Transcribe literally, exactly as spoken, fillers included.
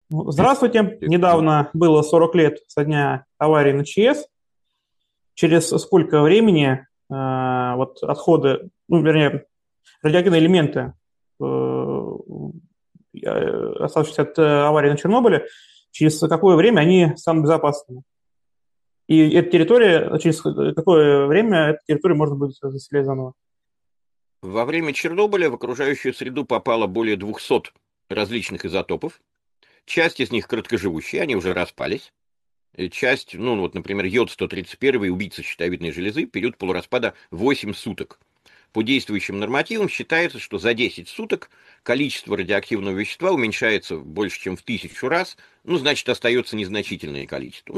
Ну, здравствуйте. Недавно было сорок лет со дня аварии на ЧАЭС. Через сколько времени э, вот отходы, ну, вернее, радиоактивные элементы, э, э, оставшиеся от э, аварии на Чернобыле, через какое время они станут безопасными? И эта территория, через какое время эту территорию можно будет заселять заново? Во время Чернобыля в окружающую среду попало более двухсот различных изотопов. Часть из них короткоживущие, они уже распались. Э, Часть, ну вот, например, йод сто тридцать один, убийца щитовидной железы, период полураспада восемь суток. По действующим нормативам считается, что за десять суток количество радиоактивного вещества уменьшается больше, чем в тысячу раз, ну, значит, остается незначительное количество.